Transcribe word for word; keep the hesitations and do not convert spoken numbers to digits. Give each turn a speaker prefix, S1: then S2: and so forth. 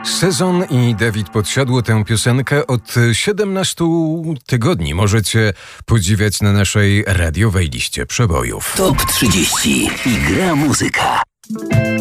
S1: Sezon i Dawid Podsiadło tę piosenkę od siedemnastu tygodni możecie podziwiać na naszej radiowej liście przebojów.
S2: Top trzydzieści i gra muzyka.